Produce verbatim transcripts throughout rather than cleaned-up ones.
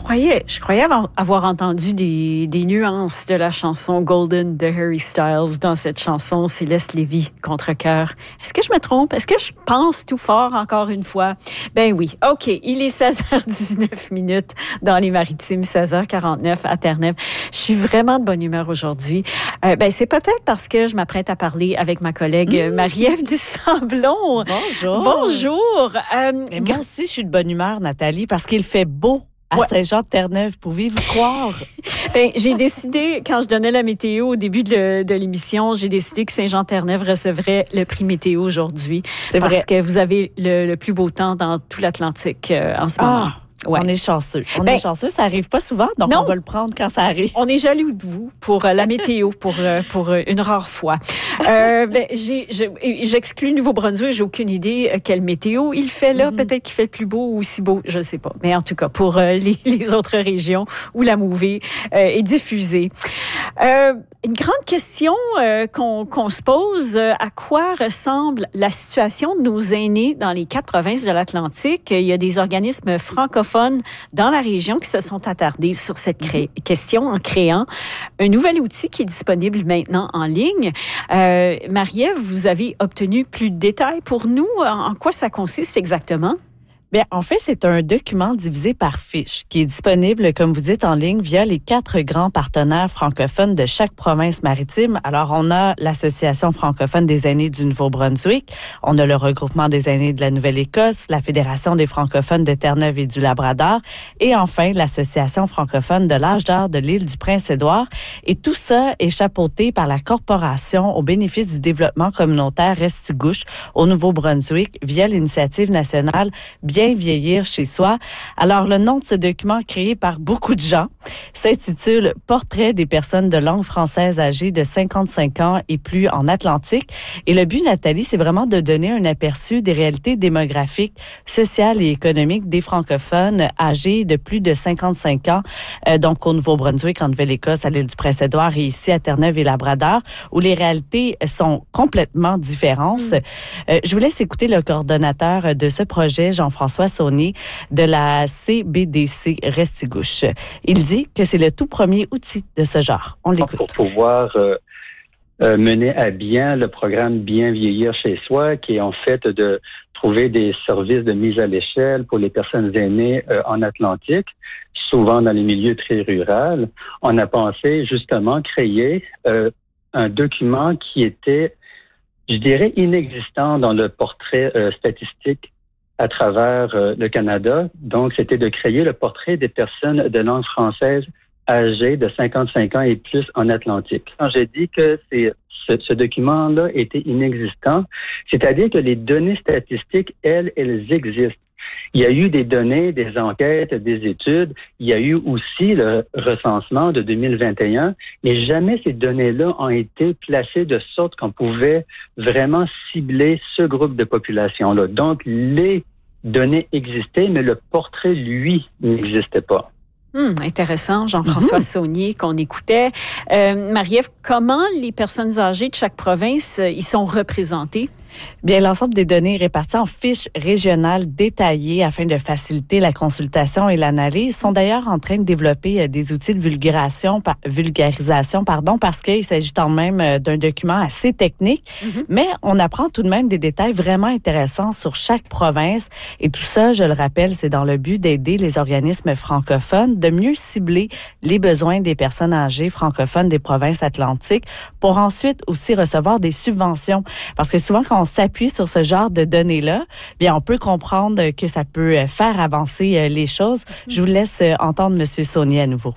croyais, je croyais avoir, avoir entendu des, des nuances de la chanson Golden de Harry Styles dans cette chanson Céleste Lévy, Contrecœur. Est-ce que je me trompe? Est-ce que je pense tout fort encore une fois? Ben oui. OK. Il est seize heures dix-neuf minutes dans les Maritimes, seize heures quarante-neuf à Terre-Neuve. Je suis vraiment de bonne humeur aujourd'hui. Euh, ben c'est peut-être parce que je m'apprête à parler avec ma collègue mmh. Marie-Ève Dusamblon. Bonjour. Bonjour. Euh, Et moi aussi, je suis de bonne humeur, Nathalie, parce qu'il fait beau à ouais. Saint-Jean-de-Terre-Neuve. Pouvez-vous croire? Ben, j'ai décidé, quand je donnais la météo au début de, le, de l'émission, j'ai décidé que Saint-Jean-de-Terre-Neuve recevrait le prix météo aujourd'hui. C'est parce vrai. que vous avez le, le plus beau temps dans tout l'Atlantique euh, en ce ah. moment. Ouais. On est chanceux. On ben, est chanceux. Ça arrive pas souvent, donc non, on va le prendre quand ça arrive. On est jaloux de vous pour euh, la météo, pour euh, pour euh, une rare fois. Euh, ben, j'ai, je, j'exclus le Nouveau-Brunswick. J'ai aucune idée euh, quelle météo il fait là. Mm-hmm. Peut-être qu'il fait plus beau ou aussi beau, je sais pas. Mais en tout cas, pour euh, les, les autres régions où la mouvée euh, est diffusée. Euh, une grande question euh, qu'on, qu'on se pose, euh, à quoi ressemble la situation de nos aînés dans les quatre provinces de l'Atlantique? Il y a des organismes francophones dans la région qui se sont attardés sur cette cré- question en créant un nouvel outil qui est disponible maintenant en ligne. Euh, Marie-Ève, vous avez obtenu plus de détails pour nous. En quoi ça consiste exactement? Bien, en fait, c'est un document divisé par fiches qui est disponible, comme vous dites, en ligne via les quatre grands partenaires francophones de chaque province maritime. Alors, on a l'Association francophone des aînés du Nouveau-Brunswick, on a le Regroupement des aînés de la Nouvelle-Écosse, la Fédération des francophones de Terre-Neuve et du Labrador et enfin l'Association francophone de l'âge d'or de l'île du Prince-Édouard. Et tout ça est chapeauté par la Corporation au bénéfice du développement communautaire Restigouche au Nouveau-Brunswick via l'initiative nationale Bien vieillir chez soi. Alors, le nom de ce document créé par beaucoup de gens s'intitule « Portrait des personnes de langue française âgées de cinquante-cinq ans et plus en Atlantique ». Et le but, Nathalie, c'est vraiment de donner un aperçu des réalités démographiques, sociales et économiques des francophones âgés de plus de cinquante-cinq ans, euh, donc au Nouveau-Brunswick, en Nouvelle-Écosse, à l'île du Prince-Édouard et ici à Terre-Neuve et Labrador, où les réalités sont complètement différentes. Mmh. Euh, je vous laisse écouter le coordonnateur de ce projet, Jean-François Saunier, de la C B D C Restigouche. Il dit que c'est le tout premier outil de ce genre. On l'écoute. Pour pouvoir euh, euh, mener à bien le programme Bien vieillir chez soi, qui est en fait de trouver des services de mise à l'échelle pour les personnes aînées euh, en Atlantique, souvent dans les milieux très ruraux, on a pensé justement créer euh, un document qui était, je dirais, inexistant dans le portrait euh, statistique à travers euh, le Canada. Donc, c'était de créer le portrait des personnes de langue française âgées de cinquante-cinq ans et plus en Atlantique. Quand j'ai dit que c'est, ce, ce document-là était inexistant, c'est-à-dire que les données statistiques, elles, elles existent. Il y a eu des données, des enquêtes, des études. Il y a eu aussi le recensement de deux mille vingt et un, mais jamais ces données-là ont été placées de sorte qu'on pouvait vraiment cibler ce groupe de population-là. Donc, les données existaient, mais le portrait, lui, n'existait pas. Hum, intéressant, Jean-François mm-hmm. Saunier qu'on écoutait. Euh, Marie-Ève, comment les personnes âgées de chaque province euh, y sont représentées? Bien, l'ensemble des données est réparti en fiches régionales détaillées afin de faciliter la consultation et l'analyse. Ils sont d'ailleurs en train de développer des outils de vulgarisation, vulgarisation pardon, parce qu'il s'agit quand même d'un document assez technique, mm-hmm. mais on apprend tout de même des détails vraiment intéressants sur chaque province. Et tout ça, je le rappelle, c'est dans le but d'aider les organismes francophones de mieux cibler les besoins des personnes âgées francophones des provinces atlantiques pour ensuite aussi recevoir des subventions. Parce que souvent, quand on s'appuie sur ce genre de données-là, bien, on peut comprendre que ça peut faire avancer les choses. Je vous laisse entendre M. Saunier à nouveau.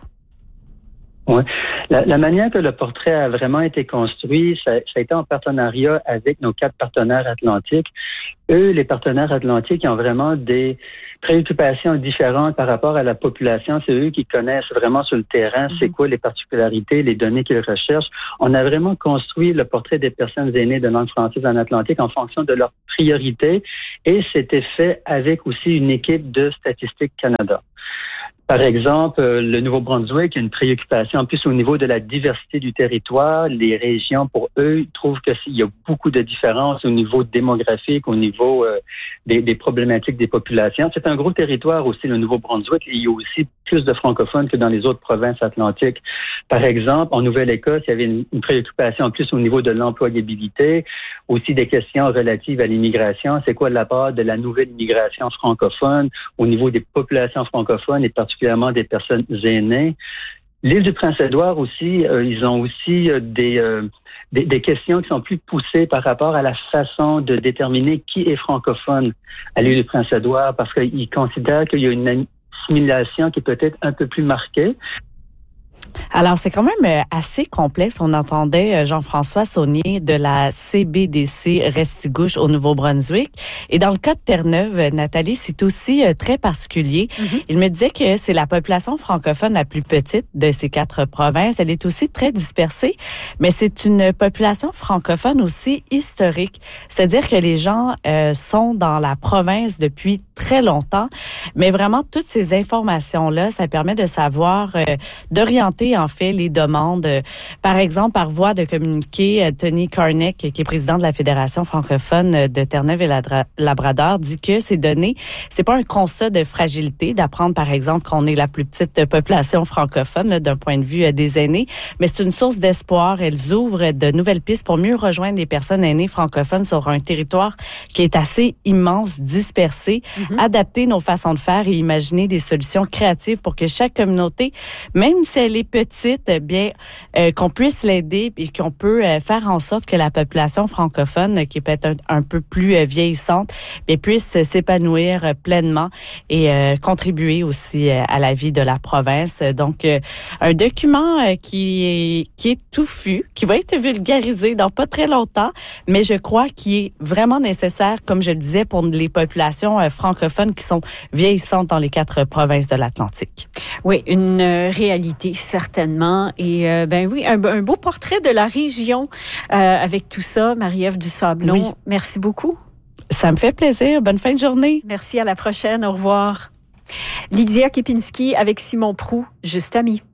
Oui. La, la manière que le portrait a vraiment été construit, ça, ça a été en partenariat avec nos quatre partenaires atlantiques. Eux, les partenaires atlantiques, ils ont vraiment des préoccupations différentes par rapport à la population. C'est eux qui connaissent vraiment sur le terrain mm-hmm. c'est quoi les particularités, les données qu'ils recherchent. On a vraiment construit le portrait des personnes aînées de langue française en Atlantique en fonction de leurs priorités et c'était fait avec aussi une équipe de Statistique Canada. Par exemple, le Nouveau-Brunswick a une préoccupation en plus au niveau de la diversité du territoire. Les régions, pour eux, trouvent qu'il y a beaucoup de différences au niveau démographique, au niveau euh, des, des problématiques des populations. C'est un gros territoire aussi, le Nouveau-Brunswick, et il y a aussi plus de francophones que dans les autres provinces atlantiques. Par exemple, en Nouvelle-Écosse, il y avait une, une préoccupation en plus au niveau de l'employabilité, aussi des questions relatives à l'immigration. C'est quoi la part de la nouvelle immigration francophone au niveau des populations francophones et particulièrement des personnes aînées. L'île du Prince-Édouard aussi, euh, ils ont aussi euh, des, euh, des, des questions qui sont plus poussées par rapport à la façon de déterminer qui est francophone à l'île du Prince-Édouard parce qu'ils considèrent qu'il y a une assimilation qui est peut-être un peu plus marquée. Alors, c'est quand même assez complexe. On entendait Jean-François Saunier de la C B D C Restigouche au Nouveau-Brunswick. Et dans le cas de Terre-Neuve, Nathalie, c'est aussi très particulier. Mm-hmm. Il me disait que c'est la population francophone la plus petite de ces quatre provinces. Elle est aussi très dispersée, mais c'est une population francophone aussi historique. C'est-à-dire que les gens euh, sont dans la province depuis très longtemps, mais vraiment toutes ces informations-là, ça permet de savoir, euh, d'orienter en fait les demandes. Par exemple, par voie de communiqué, Tony Carnick, qui est président de la Fédération francophone de Terre-Neuve et Labrador, dit que ces données, c'est pas un constat de fragilité d'apprendre, par exemple, qu'on est la plus petite population francophone là, d'un point de vue des aînés, mais c'est une source d'espoir. Elles ouvrent de nouvelles pistes pour mieux rejoindre les personnes aînées francophones sur un territoire qui est assez immense, dispersé, mm-hmm. adapter nos façons de faire et imaginer des solutions créatives pour que chaque communauté, même si elle est petite, bien euh, qu'on puisse l'aider et qu'on peut euh, faire en sorte que la population francophone, qui est peut-être un, un peu plus euh, vieillissante, bien, puisse s'épanouir euh, pleinement et euh, contribuer aussi euh, à la vie de la province. Donc, euh, un document euh, qui est qui est touffu, qui va être vulgarisé dans pas très longtemps, mais je crois qu'il est vraiment nécessaire, comme je le disais, pour les populations euh, francophones qui sont vieillissantes dans les quatre provinces de l'Atlantique. Oui, une euh, réalité certainement. Et euh, ben oui, un, un beau portrait de la région euh, avec tout ça, Marie-Ève Dusablon. Oui. Merci beaucoup. Ça me fait plaisir. Bonne fin de journée. Merci, à la prochaine. Au revoir. Lydia Kepinski avec Simon Proulx, Juste Amis.